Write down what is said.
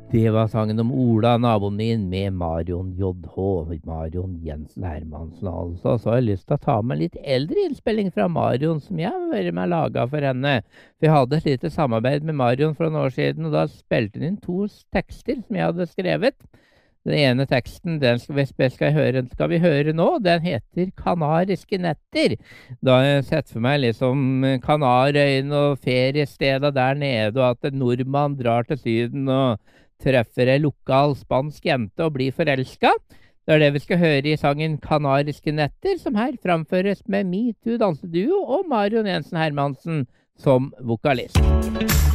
Det var sangen om Ola, naboen min, med Marion JH, Marion Jensen Hermansen altså. Så har jeg lyst til å ta med en litt eldre innspilling fra Marion, som jeg har vært med og laget for henne. Vi hadde et lite samarbeid med Marion for noen år siden, og da spilte hun inn to tekster som jeg hadde skrevet. Den ene teksten, den skal vi høre nå, den heter Kanariske netter. Da har jeg sett for meg liksom Kanarøyene og feriesteder der nede, og at en nordmann drar til Syden og treffer en lokal spansk jente og blir forelsket. Det er det vi skal høre i sangen Kanariske netter, som her framføres med MeToo danseduo og Marion Jensen Hermansen som vokalist.